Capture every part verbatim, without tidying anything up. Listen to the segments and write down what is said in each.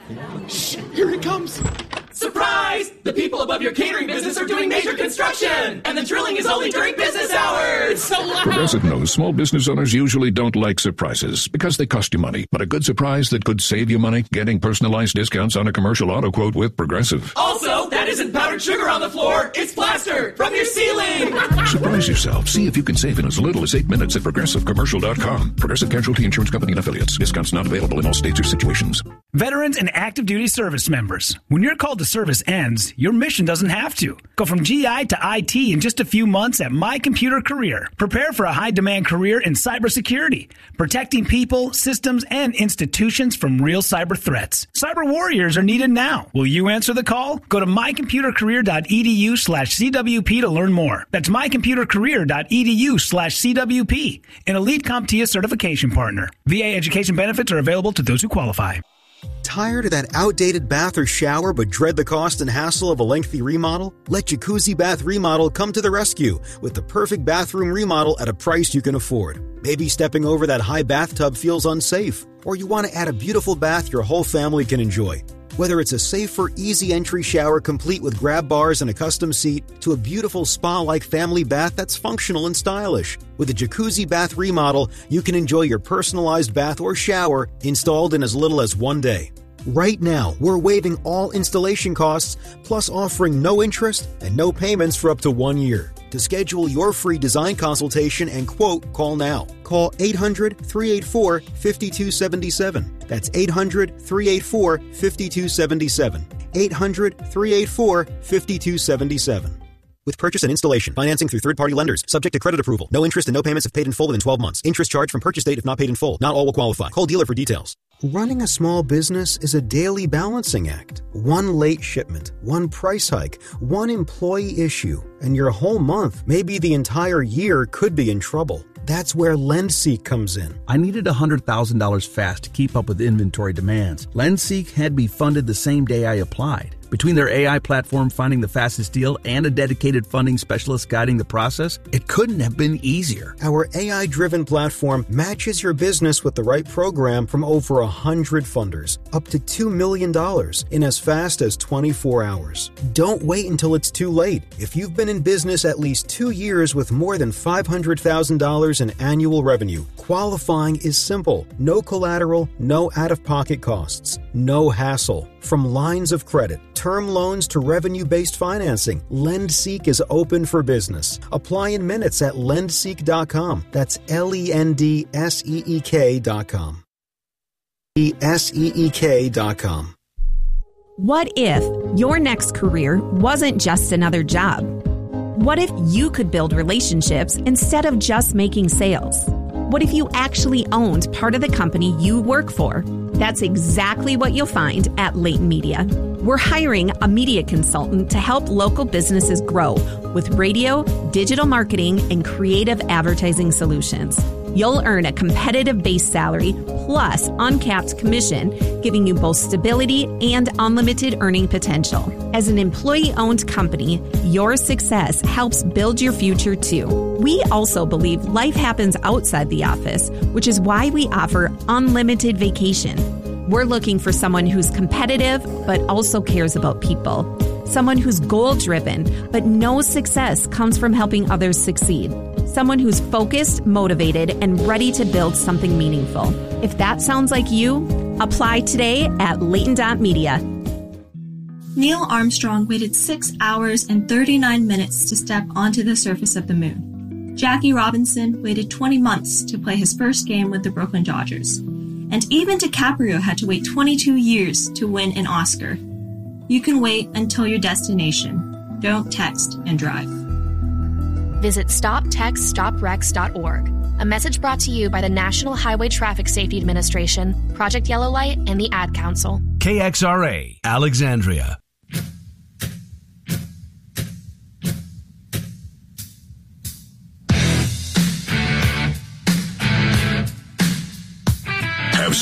Shh, here it comes. Surprise! The people above your catering business are doing major construction, and the drilling is only during business hours. So loud. Progressive knows small business owners usually don't like surprises because they cost you money. But a good surprise that could save you money, getting personalized discounts on a commercial auto quote with Progressive. Also, that isn't powdered sugar on the floor. It's plaster from your ceiling. Surprise yourself. See if you can save in as little as eight minutes at progressive commercial dot com. Progressive Casualty Insurance Company and Affiliates. Discounts not available in all states or situations. Veterans and active duty service members, when your call to service ends, your mission doesn't have to. Go from G I to I T in just a few months at My Computer Career. Prepare for a high-demand career in cybersecurity, protecting people, systems, and institutions from real cyber threats. Cyber warriors are needed now. Will you answer the call? Go to my computer career dot e d u slash C W P to learn more. That's my computer career dot e d u slash C W P, an elite CompTIA certification partner. V A education benefits are available to those who qualify. Tired of that outdated bath or shower but dread the cost and hassle of a lengthy remodel? Let Jacuzzi Bath Remodel come to the rescue with the perfect bathroom remodel at a price you can afford. Maybe stepping over that high bathtub feels unsafe, or you want to add a beautiful bath your whole family can enjoy. Whether it's a safer, easy entry shower complete with grab bars and a custom seat, to a beautiful spa-like family bath that's functional and stylish. With a Jacuzzi Bath Remodel, you can enjoy your personalized bath or shower installed in as little as one day. Right now, we're waiving all installation costs, plus offering no interest and no payments for up to one year. To schedule your free design consultation and quote, call now. Call eight hundred, three eight four, five two seven seven. That's eight hundred, three eight four, five two seven seven. eight hundred, three eight four, five two seven seven. With purchase and installation, financing through third-party lenders, subject to credit approval. No interest and no payments if paid in full within twelve months. Interest charged from purchase date if not paid in full. Not all will qualify. Call dealer for details. Running a small business is a daily balancing act. One late shipment, one price hike, one employee issue, and your whole month, maybe the entire year, could be in trouble. That's where LendSeek comes in. I needed one hundred thousand dollars fast to keep up with inventory demands. LendSeek had me funded the same day I applied. Between their A I platform finding the fastest deal and a dedicated funding specialist guiding the process, it couldn't have been easier. Our A I-driven platform matches your business with the right program from over one hundred funders, up to two million dollars in as fast as twenty-four hours. Don't wait until it's too late. If you've been in business at least two years with more than five hundred thousand dollars in annual revenue, qualifying is simple. No collateral, no out-of-pocket costs, no hassle. From lines of credit, term loans to revenue-based financing, LendSeek is open for business. Apply in minutes at lend seek dot com. That's L E N D S E E K dot com. S E E K dot com. What if your next career wasn't just another job? What if you could build relationships instead of just making sales? What if you actually owned part of the company you work for? That's exactly what you'll find at Layton Media. We're hiring a media consultant to help local businesses grow with radio, digital marketing, and creative advertising solutions. You'll earn a competitive base salary plus uncapped commission, giving you both stability and unlimited earning potential. As an employee-owned company, your success helps build your future too. We also believe life happens outside the office, which is why we offer unlimited vacation. We're looking for someone who's competitive but also cares about people. Someone who's goal-driven but knows success comes from helping others succeed. Someone who's focused, motivated, and ready to build something meaningful. If that sounds like you, apply today at Layton dot media. Neil Armstrong waited six hours and thirty-nine minutes to step onto the surface of the moon. Jackie Robinson waited twenty months to play his first game with the Brooklyn Dodgers. And even DiCaprio had to wait twenty-two years to win an Oscar. You can wait until your destination. Don't text and drive. Visit stop text stop wrecks dot org. A message brought to you by the National Highway Traffic Safety Administration, Project Yellow Light, and the Ad Council. K X R A, Alexandria. Have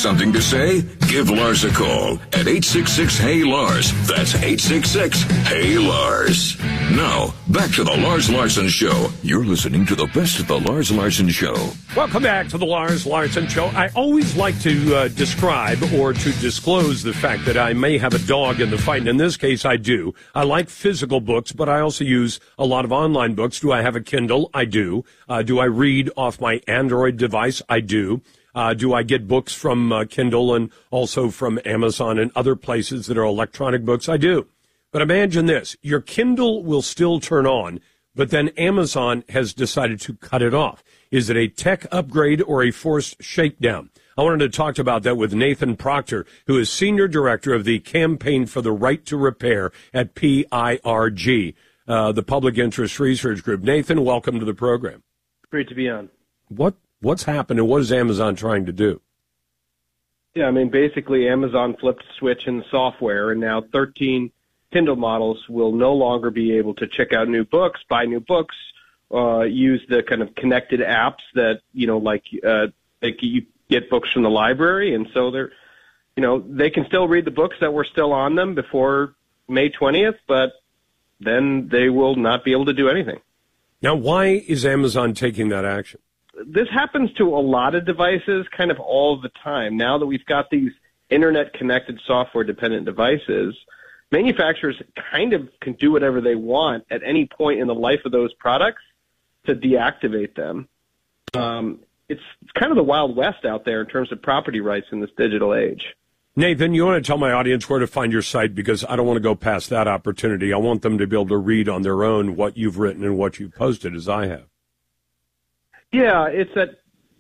Something to say? Give Lars a call at eight six six, H E Y, Lars. That's eight six six, H E Y, Lars. Now, back to the Lars Larson Show. You're listening to the best of the Lars Larson Show. Welcome back to the Lars Larson Show. I always like to uh, describe or to disclose the fact that I may have a dog in the fight, and in this case I do. I like physical books, but I also use a lot of online books. Do I have a Kindle? I do. Uh, do I read off my Android device? I do. Uh, do I get books from uh, Kindle and also from Amazon and other places that are electronic books? I do. But imagine this. Your Kindle will still turn on, but then Amazon has decided to cut it off. Is it a tech upgrade or a forced shakedown? I wanted to talk about that with Nathan Proctor, who is Senior Director of the Campaign for the Right to Repair at P I R G, uh, the Public Interest Research Group. Nathan, welcome to the program. Great to be on. What What's happened and what is Amazon trying to do? Yeah, I mean, basically Amazon flipped a switch in the software, and now thirteen Kindle models will no longer be able to check out new books, buy new books, uh, use the kind of connected apps that, you know, like, uh, like you get books from the library. And so they're, you know, they can still read the books that were still on them before May twentieth, but then they will not be able to do anything. Now, why is Amazon taking that action? This happens to a lot of devices kind of all the time. Now that we've got these internet-connected software-dependent devices, manufacturers kind of can do whatever they want at any point in the life of those products to deactivate them. Um, it's, it's kind of the Wild West out there in terms of property rights in this digital age. Nathan, you want to tell my audience where to find your site, because I don't want to go past that opportunity. I want them to be able to read on their own what you've written and what you've posted, as I have. Yeah, it's at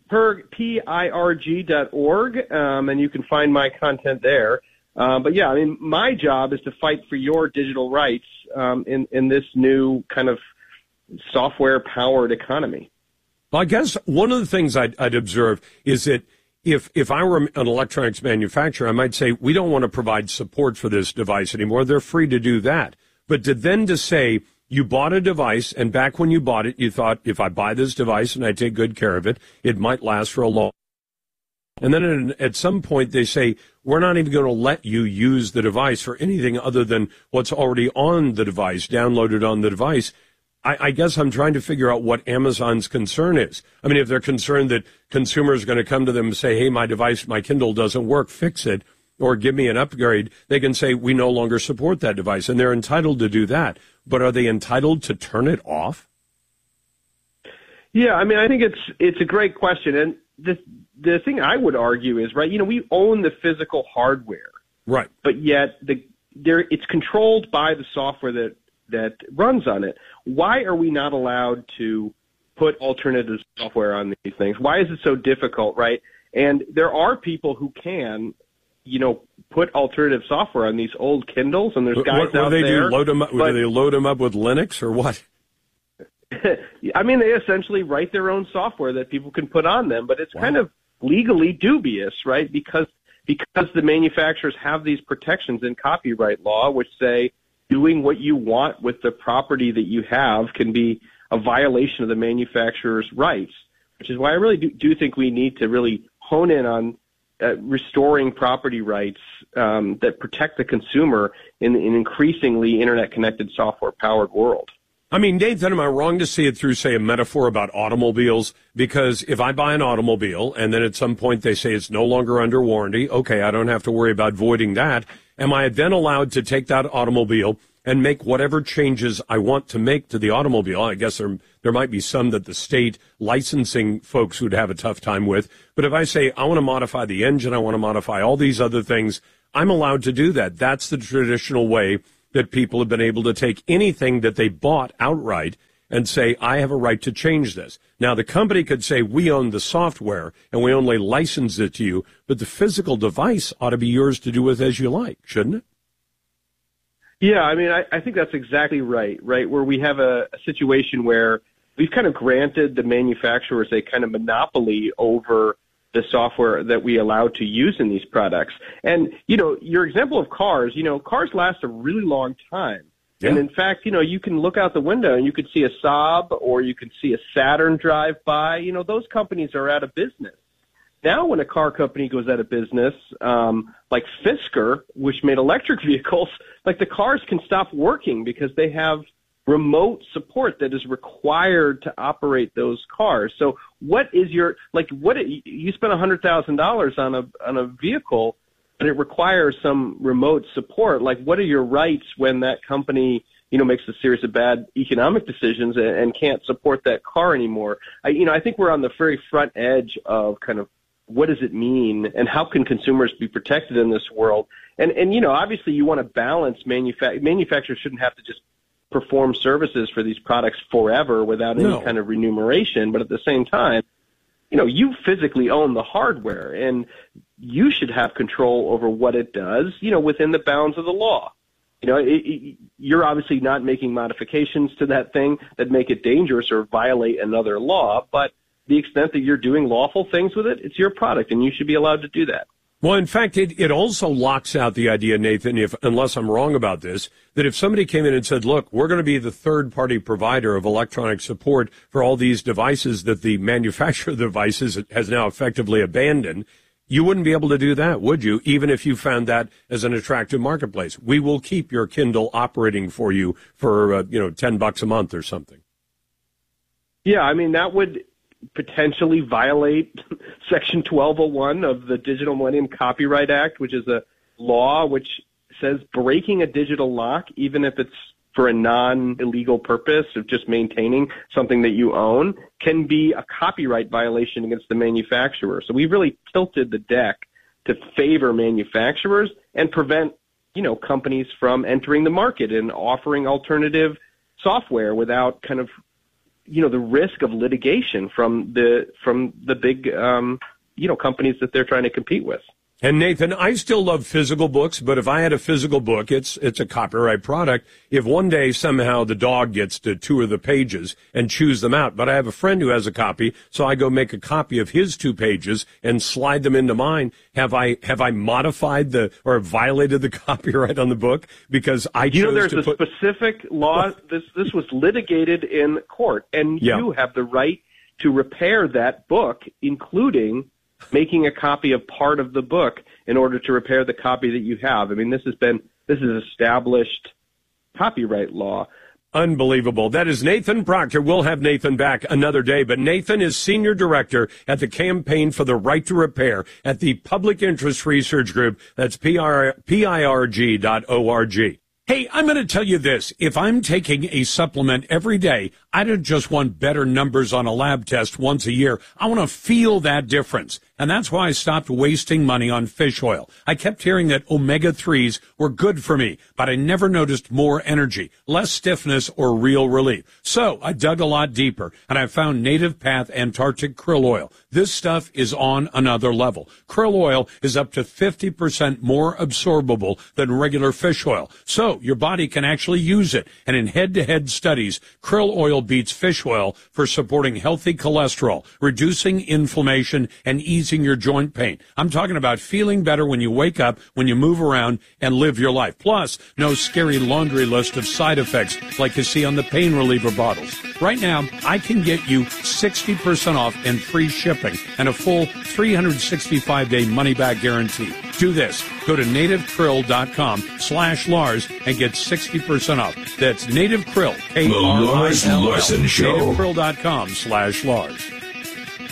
P I R G dot org, um, and you can find my content there. Uh, but, yeah, I mean, my job is to fight for your digital rights um, in, in this new kind of software-powered economy. Well, I guess one of the things I'd, I'd observe is that if if I were an electronics manufacturer, I might say, we don't want to provide support for this device anymore. They're free to do that. But to then to say, you bought a device, and back when you bought it, you thought, if I buy this device and I take good care of it, it might last for a long time. And then at some point they say, we're not even going to let you use the device for anything other than what's already on the device, downloaded on the device. I, I guess I'm trying to figure out what Amazon's concern is. I mean, if they're concerned that consumers are going to come to them and say, hey, my device, my Kindle doesn't work, fix it, or give me an upgrade, they can say, we no longer support that device, and they're entitled to do that. But are they entitled to turn it off? Yeah, I mean, I think it's it's a great question. And the the thing I would argue is, right, you know, we own the physical hardware. Right. But yet the there it's controlled by the software that, that runs on it. Why are we not allowed to put alternative software on these things? Why is it so difficult, right? And there are people who can, you know, put alternative software on these old Kindles, and there's guys what, what out do they there. Do? Load them up, but, do they load them up with Linux or what? I mean, they essentially write their own software that people can put on them, but it's wow. kind of legally dubious, right? Because because the manufacturers have these protections in copyright law, which say doing what you want with the property that you have can be a violation of the manufacturer's rights, which is why I really do, do think we need to really hone in on Uh, restoring property rights um, that protect the consumer in an increasingly internet-connected, software-powered world. I mean, Nathan, am I wrong to see it through, say, a metaphor about automobiles? Because if I buy an automobile and then at some point they say it's no longer under warranty, okay, I don't have to worry about voiding that. Am I then allowed to take that automobile and make whatever changes I want to make to the automobile? I guess there there might be some that the state licensing folks would have a tough time with. But if I say I want to modify the engine, I want to modify all these other things, I'm allowed to do that. That's the traditional way that people have been able to take anything that they bought outright and say, I have a right to change this. Now, the company could say, we own the software and we only license it to you, but the physical device ought to be yours to do with as you like, shouldn't it? Yeah, I mean, I, I think that's exactly right, right, where we have a, a situation where we've kind of granted the manufacturers a kind of monopoly over the software that we allow to use in these products. And, you know, your example of cars, you know, cars last a really long time. Yeah. And, in fact, you know, you can look out the window and you could see a Saab or you could see a Saturn drive by. You know, those companies are out of business. Now when a car company goes out of business, um, like Fisker, which made electric vehicles, like the cars can stop working because they have remote support that is required to operate those cars. So what is your, like, what, you spend one hundred thousand dollars on a, on a vehicle, but it requires some remote support. Like, what are your rights when that company, you know, makes a series of bad economic decisions and, and can't support that car anymore? I, you know, I think we're on the very front edge of kind of what does it mean and how can consumers be protected in this world? And, and you know, obviously you want to balance manufa- manufacturers shouldn't have to just perform services for these products forever without any no. kind of remuneration. But at the same time, you know, you physically own the hardware and you should have control over what it does, you know, within the bounds of the law. You know, it, it, you're obviously not making modifications to that thing that make it dangerous or violate another law, but the extent that you're doing lawful things with it, it's your product and you should be allowed to do that. Well, in fact, it, it also locks out the idea, Nathan, if unless I'm wrong about this, that if somebody came in and said, look, we're going to be the third-party provider of electronic support for all these devices that the manufacturer of the devices has now effectively abandoned, you wouldn't be able to do that, would you, even if you found that as an attractive marketplace? We will keep your Kindle operating for you for, uh, you know, ten bucks a month or something. Yeah, I mean, that would potentially violate Section twelve oh one of the Digital Millennium Copyright Act, which is a law which says breaking a digital lock, even if it's for a non-illegal purpose of just maintaining something that you own, can be a copyright violation against the manufacturer. So we really tilted the deck to favor manufacturers and prevent, you know, companies from entering the market and offering alternative software without kind of, you know, the risk of litigation from the from the big, um, you know, companies that they're trying to compete with. And Nathan, I still love physical books, but if I had a physical book, it's it's a copyright product. If one day somehow the dog gets to two of the pages and chews them out, but I have a friend who has a copy, so I go make a copy of his two pages and slide them into mine. Have I have I modified the or violated the copyright on the book because I chose you know there's to a put... specific law. This this was litigated in court, and yeah. you have the right to repair that book, including making a copy of part of the book in order to repair the copy that you have. I mean, this has been, this is established copyright law. Unbelievable. That is Nathan Proctor. We'll have Nathan back another day, but Nathan is Senior Director at the Campaign for the Right to Repair at the Public Interest Research Group. That's P I R G dot org. Hey, I'm going to tell you this. If I'm taking a supplement every day, I don't just want better numbers on a lab test once a year. I want to feel that difference. And that's why I stopped wasting money on fish oil. I kept hearing that omega threes were good for me, but I never noticed more energy, less stiffness, or real relief. So I dug a lot deeper, and I found Native Path Antarctic Krill Oil. This stuff is on another level. Krill oil is up to fifty percent more absorbable than regular fish oil, so your body can actually use it. And in head-to-head studies, krill oil beats fish oil for supporting healthy cholesterol, reducing inflammation, and easing your joint pain. I'm talking about feeling better when you wake up, when you move around, and live your life. Plus, no scary laundry list of side effects like you see on the pain reliever bottles. Right now, I can get you sixty percent off and free shipping and a full three hundred sixty-five day money-back guarantee. Do this. Go to nativekrill.com slash Lars and get sixty percent off. That's Native Krill, K R I L L, The Lars Larson Show. nativekrill.com slash Lars.